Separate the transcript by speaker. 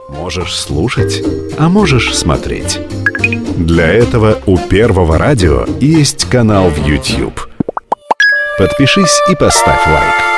Speaker 1: Можешь слушать, а можешь смотреть. Для этого у Первого радио есть канал в YouTube. Подпишись и поставь лайк.